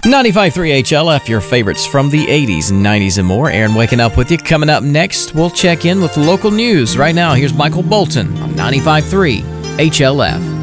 95.3 HLF, your favorites from the 80s, 90s, and more. Aaron waking up with you. Coming up next, we'll check in with local news. Right now, here's Michael Bolton on 95.3 HLF.